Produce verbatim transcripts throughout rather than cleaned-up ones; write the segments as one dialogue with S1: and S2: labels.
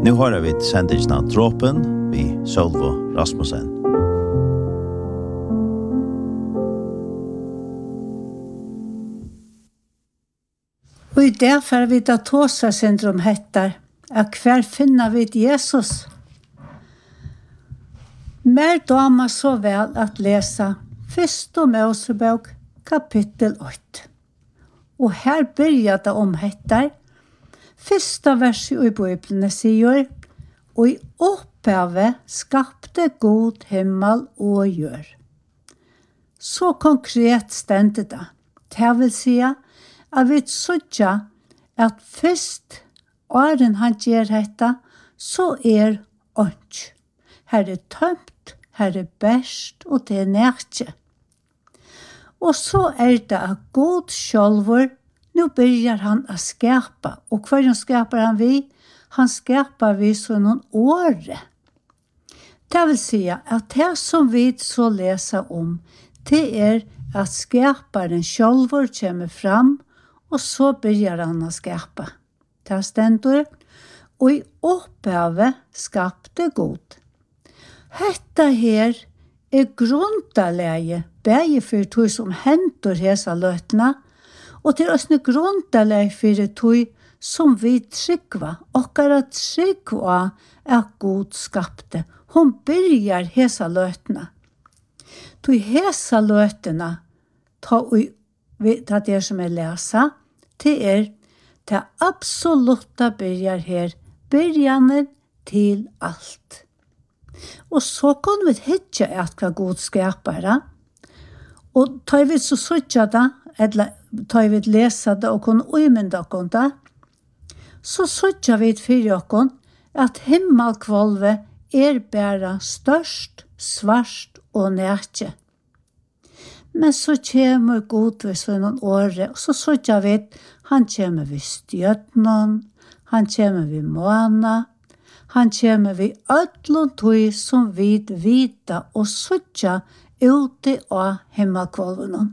S1: Nu har vi sendingen av Dråpen vid Sølvo Rasmussen.
S2: Og i det får vi da tåsa syndrom hettar, at hver finner vi Jesus. Mer dama så vel at lesa Fyrst og Mosebok kapittel åtte. Og her byrjar det om hettar. Fyrsta verset i Bibelen sier, og i opphavet skapte god himmel og jør. Så konkret stendte det. Det vil si at vi sødja at først åren han gjør dette, så er ånd. Her er tømt, her er best, og det er nærkje. Og så er det at god sjølver, nå begynner han å skapa. Og hva skapar han vi? Han skapar vi så noen åre. Det vil si at det som vi så leser om, det er at skaparen sjølver kommer fram, og så begynner han å skapa. Det stender, og i opphavet skapte god. Hetta her er grundaleie, begge for tog som henter hesa løtene, og til oss er grundaleie for tog som vi trykva, og er at trykva er god skapte. Hun begynner hesa løtene. Tog hesa løtene, ta og det er det som jeg leser, det er det absolutte byrjar her, byrjanen til alt. Og så kunne vi hitte at hva god skapere, og tar vi så søtja det, eller tar vi lese det og kunne umynda oss det, så søtja vi for oss at himmelkvolvet er bare størst, svart og nætje. Men så kommer god ved sånne åre, og så søtter vi, han kommer ved stjøtnen, han kommer ved måne, han kommer ved ødlån tog som vi vita og søtter ute av himmelkvolven.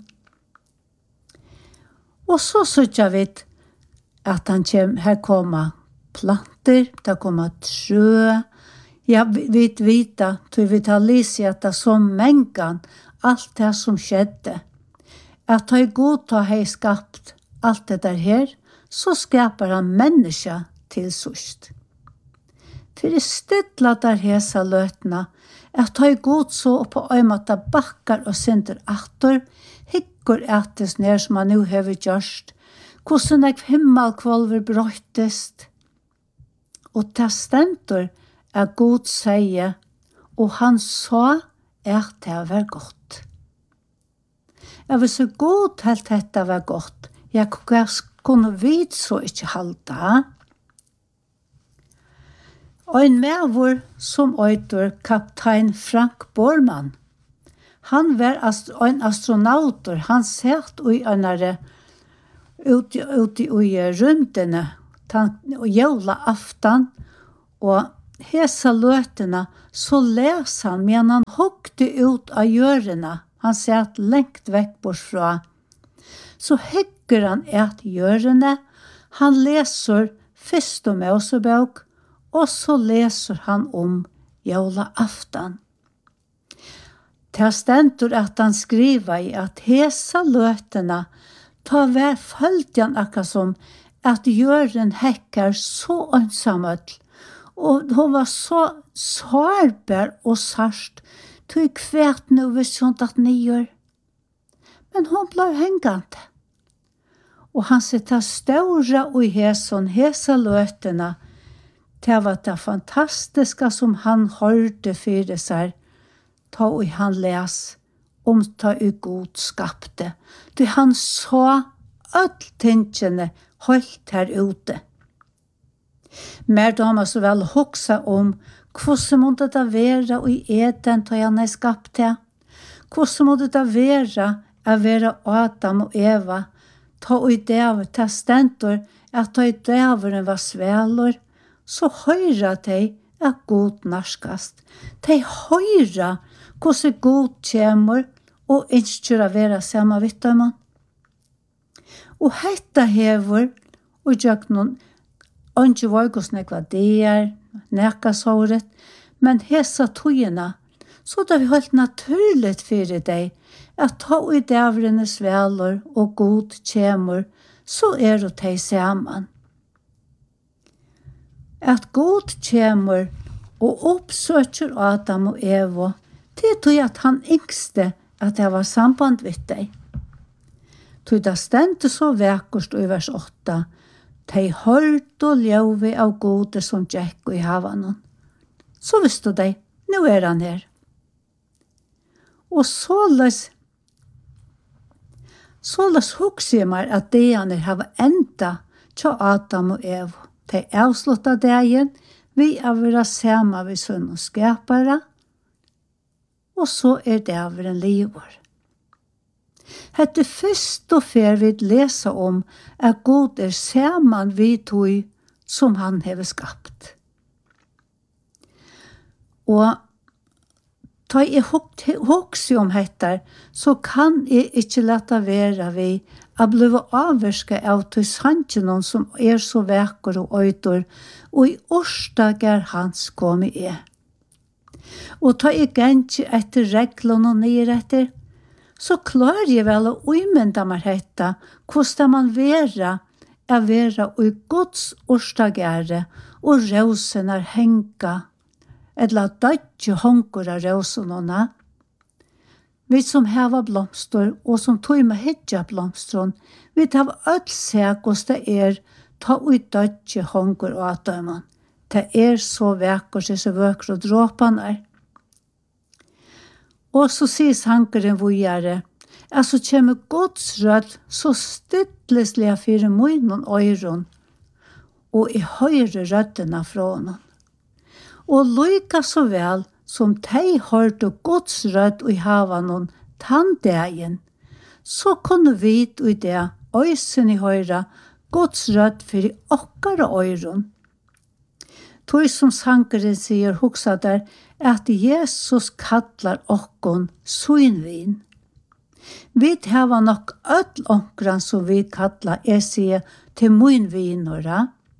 S2: Og så søtter vi at han kommer, her kommer planter, der kommer trø, ja, vi vita, tog vi tar lyset at det er så mengen, alt det som skjedde. At han god har hei skapt alt det der her, så skapar han menneska til sørst. For det stedla der hesa løtene, at han god så på øymata bakkar og synder atter, hikker ettes ned som han nu hever gjørst, hvordan ek himmelkvolver brøytest. Og det stender at god sier, og han sa at det var godt. Jeg var så god til at dette var godt. Jeg kunne vite så ikke halda. Og en medvår som øyder kaptein Frank Bormann. Han var ast- en astronauter. Han satt i enere ute, ute i rymdene og jævla aftan. Og hesa løtene så les han, men han hokte ut av hjørene. Han satt lengt vekk bortfra. Så hegger han et hjørene. Han leser først om Mosebok, og så leser han om jævla aftan. Det stender at han skriver i at hesa løtene tar hver følgen akkurat som at hjøren hekker så ønsamhet, og hun var så sårbar og sarst, tog kvært nå ved sånt at ni gjør. Men hun ble hengende. Og han sitter større og i hæson, hæsa løtene, det var det fantastiske som han hørte for seg, ta og han les om ta og god skapte. Det han så alle tingene holdt her ute. Mer damer så vel hoksa om hvordan måtte det være i eden til han er skapt det? Hvordan måtte det være å være Adam og Eva? Ta og i det testenter at ta i dæveren var svelor, så høyre de at god narskast. De høyre hvordan god kommer og ønsker å være sammen vidt dem. Og hette hever, og jeg noen, ikke var hvordan jeg var der, nekasåret, men hesa tøyina, så det er helt naturligt for deg at ta i dævrenes velor og god kjemur, så er det de saman. At god kjemur og oppsøker Adam og Eva, det tog at han yngste at det var samband vidt deg. Tog det stendte så vekkert i vers åtta, de hørte og ljøve av gode som gikk i havanen. Så visste de, nå er han her. Og såles, såles hukser jeg meg at det han har enda til Adam og Eva. De avsluttet dagen, vi er være sammen ved sønn og skapere, og så er det over en livår. Hette først og fer vi lese om at God er sammen vi tog som han har skapt. Og da jeg hokser om dette, så kan jeg ikke lette være vi å bli avvarsket av til sannsjonen som er så vekker og øyder, og i årsdager hans kommer jeg. Og ta jeg gjennom etter reglene og nyretter, så klarer jeg vel å umynda meg dette, hvordan man være, er være i Guds årsdagere, og rosen er hengt, eller dødje honker av rosenene. Vi som heva blomster, og som tog med hedja blomstron, vi tar alt seg hvordan det er, ta ut dødje honker av dømen. Det er så vekkert, så vekkert og dråpene er. Og så sier sankeren vågjere, at så kommer Guds rød så stidleslig for munnen og øyren, og i høyre røddene fra honom. Og lykka så vel som de hørte Guds rød i havann tanndegen, så kunne vi i det øysen i høyre Guds rød for okkara øyren. Tog som sankeren sier hoksa der, at Jesus kallar okkon suinvin. Vi hava nok öll onkran som vi kallar jeg sier til muinvinora.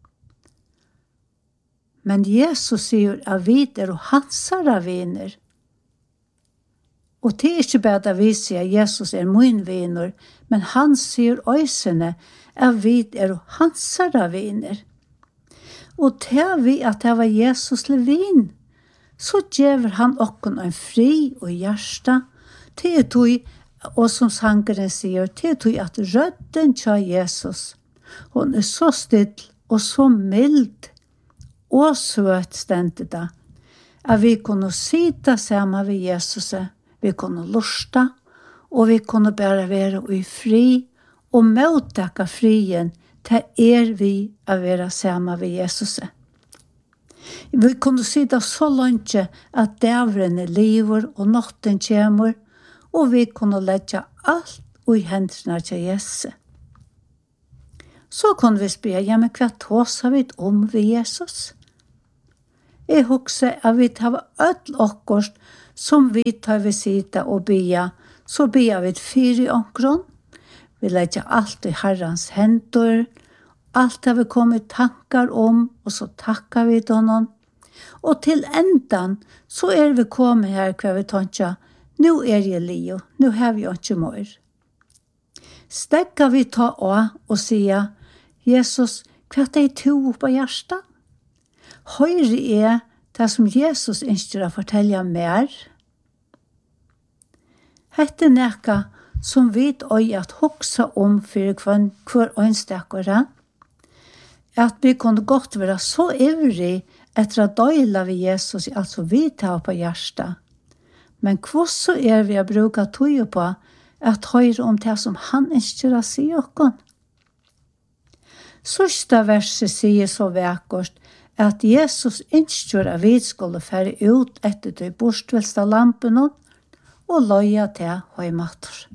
S2: Men Jesus sier at vi er hansara viner. Og det er ikke bare at vi sier at Jesus er muinvinor, men han sier øysene at vi er hansara viner. Og til vi at det var Jesus levin, så gjever han okkon en fri og hjärsta, til tog, og som sangeren sier, til tog at rødden tja Jesus, hun er så still og så mild, og søt stendte da, at vi kunne sita sammen ved Jesus, vi kunne lusta, og vi kunne bare være i fri, og møttekka frien, til er vi å være sammen ved Jesus. Vi kunne sitte så langt at dævren er liver og natten kommer, og vi kunne legge alt i hendene til Jesus. Så kunne vi spørre, ja, men hva tåser vi om ved Jesus? Jeg husker at vi tar ødel akkurat som vi tar ved sida og bia, så bia vi fire omkron. Vi legger alt i Herrens hender, alt har vi kommet tankar om, og så takkar vi til honom. Og til endan, så er vi kommet her hva vi tankar, nå er jeg lio, nå har vi ikke mer. Stekker vi ta av og sier, Jesus, hva er det to på hjertet? Høyre er det som Jesus ønsker å fortelle mer. Hette nekka som vi øy at hoksa om for hver, hver øynstekkere, at vi kunne godt være så ivrig etter å døyla ved Jesus, altså vi tar på hjertet. Men hvordan er vi å bruke tog på at høre om det som han ønsker å si oss? Sørste verset sier så vekkert at Jesus ønsker at vi skulle fære ut etter de borstvelste lampene og løye til høymatter.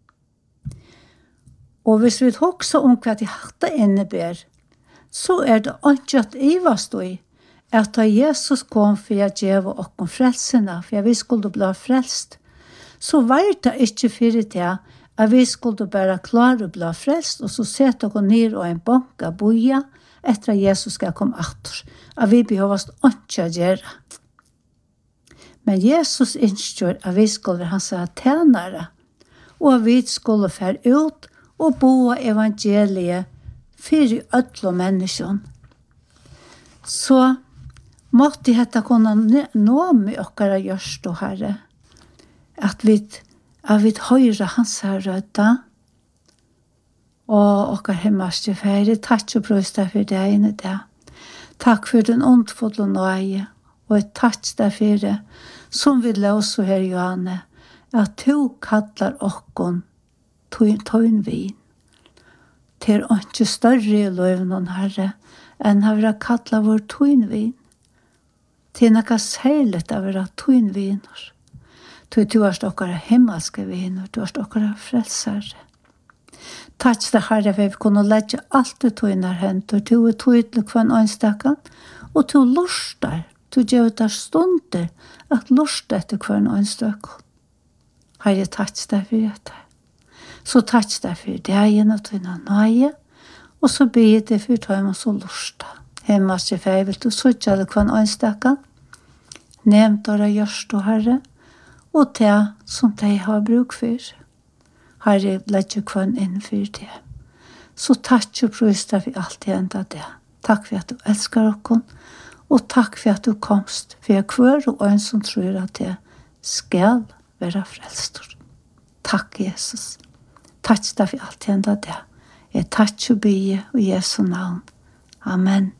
S2: Og hvis vi hokser om hva de hatt innebærer, så er det ikke at ivast i at da Jesus kom for å gjøre oss frelsene, for vi skulle bli frelst, så var det ikke for det at vi skulle bare klare å bli frelst, og så sette oss ned og en bank av boja, etter at Jesus skal komme atter. At vi behøver ikke å gjøre. Men Jesus innskjør at vi skulle være hans tjenere, og at vi skulle fære ut og bo evangeliet for ødle mennesker. Så måtte dette kunne nå med okkara gjørst og herre, at vi, at vi høyre hans rødda, og okkar himmelske fære, takk og brøst deg for det ene det. Takk for den åndfulle nøye, og et takk deg for det, som vi løser her, Johanne, at du kallar okkon tøyn vin. Til å ikke større i løven, herre, enn har vi kallat vår tøyn vin. Til noe særlig av å være tøyn viner. Du har stokkere himmelske viner, du har stokkere frelsere. Takk deg, herre, for vi kunne legge alt det tøyner henter, du er tøydelig for en ønstekken, og du luster, du gjør det stunder, at luster etter hver en ønstekken. Herre, takk deg for dette. Så takk deg for det igjen og tøyner nøye, og så blir det for tøyner så luster. Himmelske feil, vil du søtte det hver en ønstekken, nevnt dere gjørst og herre, og det som de har bruk for. Herre, lett jo kvann innenfor det. Så takk og prøys deg for alt det enda det. Takk for at du elsker oss, og takk for at du komst, for jeg hver og en som tror at det skal være frelst. Takk, Jesus. Takk deg for alt det enda det. Jeg takk og bygge i Jesu navn. Amen.